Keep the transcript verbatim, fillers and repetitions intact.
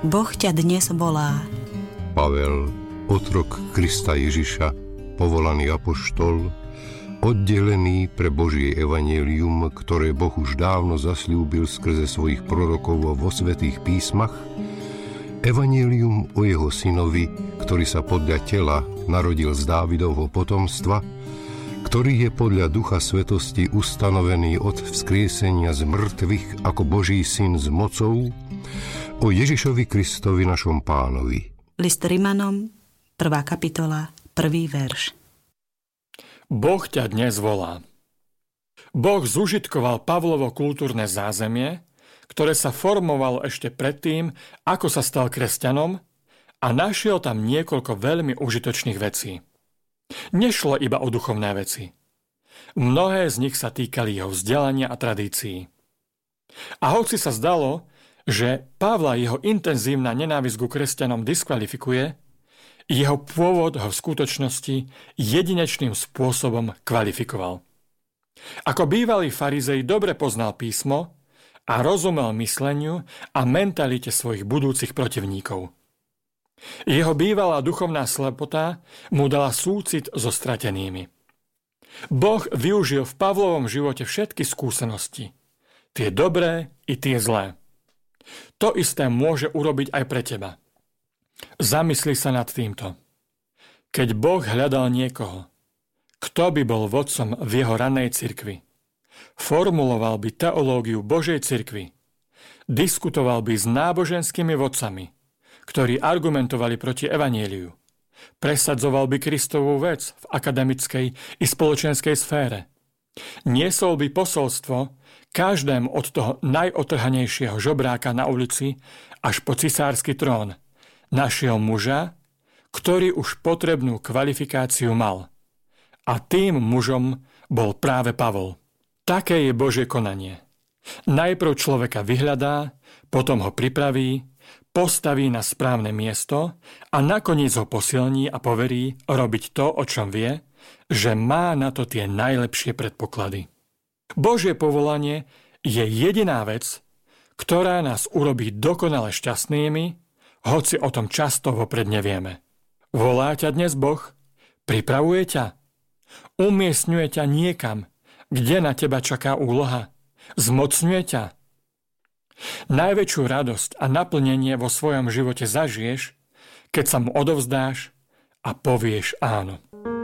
Boh ťa dnes volá. Pavel, otrok Krista Ježiša, povolaný apoštol, oddelený pre Božie evanjelium, ktoré Boh už dávno zasľúbil skrze svojich prorokov vo svätých písmach, evanjelium o jeho synovi, ktorý sa podľa tela narodil z Dávidovho potomstva, ktorý je podľa Ducha Svetosti ustanovený od vzkriesenia z mŕtvych ako Boží syn s mocou, o Ježišovi Kristovi našom Pánovi. List Rimanom, prvá kapitola, prvý verš. Boh ťa dnes volá. Boh zužitkoval Pavlovo kultúrne zázemie, ktoré sa formovalo ešte predtým, ako sa stal kresťanom, a našiel tam niekoľko veľmi užitočných vecí. Nešlo iba o duchovné veci. Mnohé z nich sa týkali jeho vzdelania a tradícií. A hoci sa zdalo, že Pavla jeho intenzívna nenávisť ku kresťanom diskvalifikuje, jeho pôvod ho v skutočnosti jedinečným spôsobom kvalifikoval. Ako bývalý farizej dobre poznal písmo a rozumel mysleniu a mentalite svojich budúcich protivníkov. Jeho bývalá duchovná slepota mu dala súcit so stratenými. Boh využil v Pavlovom živote všetky skúsenosti, tie dobré i tie zlé. To isté môže urobiť aj pre teba. Zamysli sa nad týmto. Keď Boh hľadal niekoho, kto by bol vodcom v jeho ranej cirkvi, formuloval by teológiu Božej cirkvi, diskutoval by s náboženskými vodcami, ktorí argumentovali proti evanjeliu, presadzoval by Kristovú vec v akademickej i spoločenskej sfére, niesol by posolstvo každému od toho najotrhanejšieho žobráka na ulici až po cisársky trón, našiel muža, ktorý už potrebnú kvalifikáciu mal. A tým mužom bol práve Pavol. Také je Božie konanie. Najprv človeka vyhľadá, potom ho pripraví, postaví na správne miesto a nakoniec ho posilní a poverí robiť to, o čom vie, že má na to tie najlepšie predpoklady. Božie povolanie je jediná vec, ktorá nás urobí dokonale šťastnými, hoci o tom často vopred nevieme. Volá ťa dnes Boh? Pripravuje ťa? Umiestňuje ťa niekam, kde na teba čaká úloha? Zmocňuje ťa? Najväčšiu radosť a naplnenie vo svojom živote zažiješ, keď sa mu odovzdáš a povieš áno.